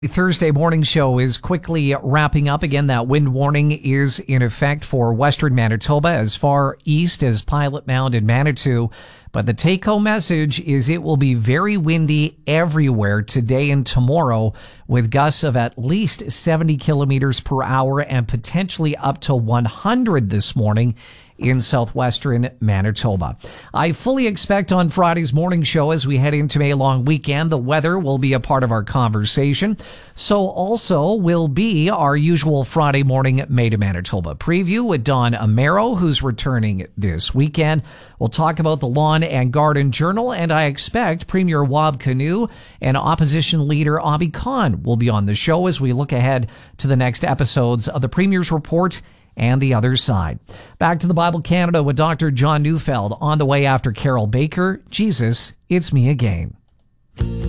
The Thursday morning show is quickly wrapping up. Again, that wind warning is in effect for western Manitoba as far east as Pilot Mound and Manitou. But the take-home message is it will be very windy everywhere today and tomorrow, with gusts of at least 70 kilometers per hour and potentially up to 100 this morning in southwestern Manitoba. I fully expect on Friday's morning show, as we head into a long weekend, the weather will be a part of our conversation. So also will be our usual Friday morning Made in Manitoba preview with Don Amaro, who's returning this weekend. We'll talk about the Lawn and Garden Journal, and I expect Premier Wab Kinew and Opposition Leader Abi Khan will be on the show as we look ahead to the next episodes of the Premier's Report and the Other Side. Back to the Bible Canada with Dr. John Neufeld on the way after Carol Baker. Jesus, it's me again.